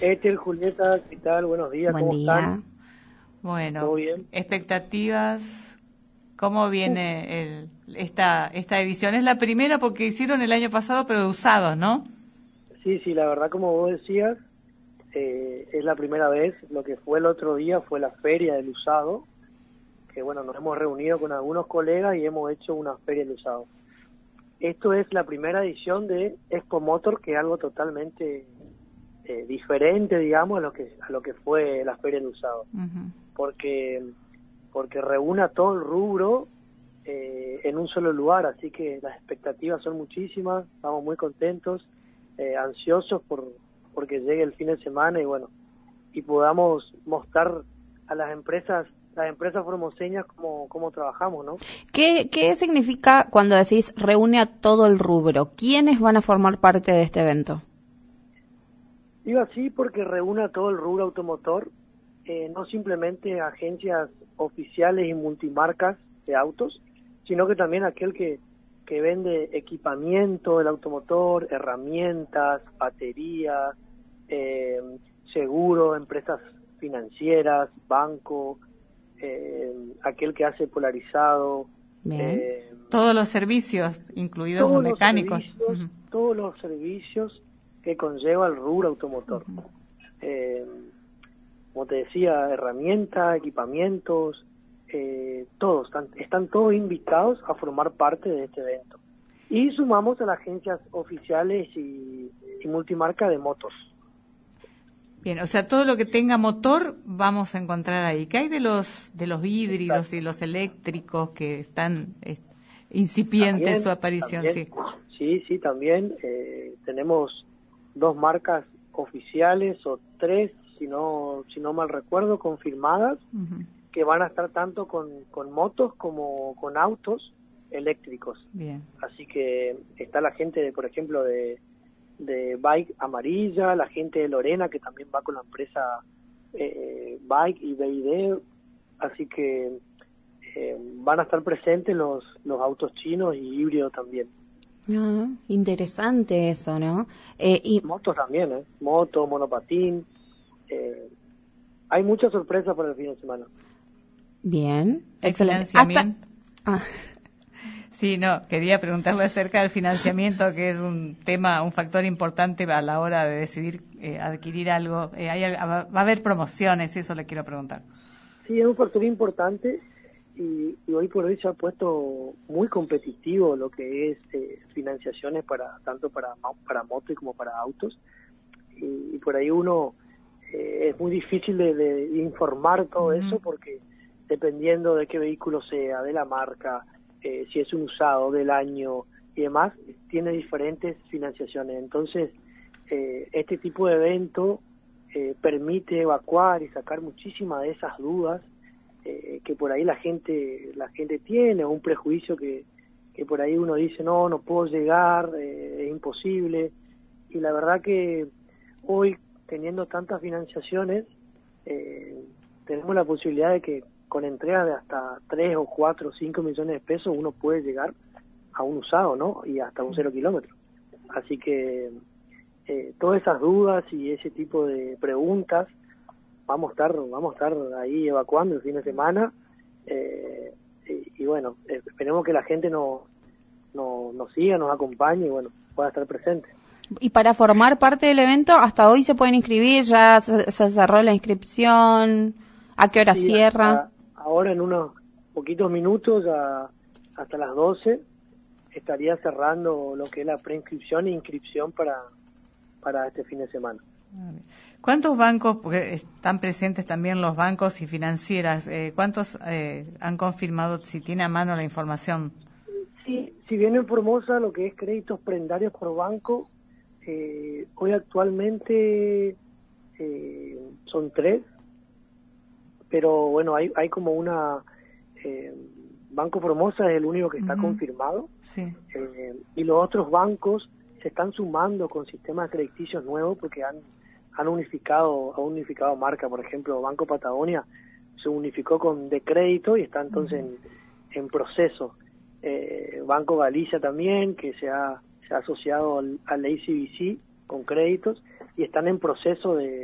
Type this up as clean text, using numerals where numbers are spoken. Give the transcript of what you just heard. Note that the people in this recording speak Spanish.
Ethel, Julieta, ¿qué tal? Buenos días, Buen ¿cómo día. están? Bueno, ¿Todo bien? expectativas, ¿cómo viene esta edición? Es la primera porque hicieron el año pasado, pero de usados, ¿no? Sí, la verdad, como vos decías, es la primera vez. Lo que fue el otro día fue la feria del usado, que bueno, nos hemos reunido con algunos colegas y hemos hecho una feria del usado. Esto es la primera edición de Expo Motor, que es algo totalmente diferente, digamos, a lo que fue la feria del usado. Uh-huh. Porque reúne a todo el rubro en un solo lugar, así que las expectativas son muchísimas, estamos muy contentos, ansiosos porque llegue el fin de semana y bueno, y podamos mostrar a las empresas formoseñas cómo trabajamos, ¿no? ¿Qué significa cuando decís reúne a todo el rubro? ¿Quiénes van a formar parte de este evento? Digo así porque reúne a todo el rubro automotor, no simplemente agencias oficiales y multimarcas de autos, sino que también aquel que vende equipamiento del automotor, herramientas, baterías, seguro, empresas financieras, banco, aquel que hace polarizado. Todos los servicios, incluidos los mecánicos. Todos los servicios que conlleva el rubro automotor. Uh-huh. Como te decía, herramientas, equipamientos, todos, están todos invitados a formar parte de este evento. Y sumamos a las agencias oficiales y multimarca de motos. Bien, o sea, todo lo que tenga motor vamos a encontrar ahí. ¿Qué hay de los híbridos? Exacto. Y los eléctricos que están incipientes también, su aparición? También, sí, también tenemos 2 marcas oficiales o 3, si no mal recuerdo, confirmadas, uh-huh, que van a estar tanto con motos como con autos eléctricos. Bien. Así que está la gente, por ejemplo, de Bike Amarilla, la gente de Lorena, que también va con la empresa Bike y BID, así que van a estar presentes los autos chinos y híbridos también. Ah, interesante eso, ¿no? Y motos también, moto, monopatín, hay muchas sorpresas para el fin de semana. Bien, el excelente. Financiamiento. Sí, no, quería preguntarle acerca del financiamiento, que es un factor importante a la hora de decidir adquirir algo. Va a haber promociones, eso le quiero preguntar. Sí, es un factor importante y hoy por hoy se ha puesto muy competitivo lo que es financiaciones tanto para moto y como para autos. Y por ahí es muy difícil de informar todo eso porque dependiendo de qué vehículo sea, de la marca, si es un usado, del año y demás, tiene diferentes financiaciones. Entonces, este tipo de evento permite evacuar y sacar muchísimas de esas dudas que por ahí la gente tiene, o un prejuicio que por ahí uno dice, no puedo llegar, es imposible. Y la verdad que hoy, teniendo tantas financiaciones, tenemos la posibilidad de que con entregas de hasta 3 o 4 o 5 millones de pesos uno puede llegar a un usado, ¿no? Y hasta un 0 kilómetro. Así que todas esas dudas y ese tipo de preguntas vamos a estar ahí evacuando el fin de semana y bueno, esperemos que la gente nos siga, nos acompañe y bueno, pueda estar presente. Y para formar parte del evento, hasta hoy se pueden inscribir, ya se cerró la inscripción, ¿a qué hora cierra? Ahora en unos poquitos minutos, hasta las 12, estaría cerrando lo que es la preinscripción e inscripción para este fin de semana. ¿Cuántos bancos, porque están presentes también los bancos y financieras, cuántos han confirmado, si tiene a mano la información? Sí, si bien en Formosa lo que es créditos prendarios por banco, hoy actualmente son 3, pero bueno, hay como una... Banco Formosa es el único que está confirmado, sí. Y los otros bancos se están sumando con sistemas crediticios nuevos porque han unificado marca. Por ejemplo, Banco Patagonia se unificó con De Crédito y está entonces en proceso. Banco Galicia también, que se ha asociado al ACBC con créditos y están en proceso de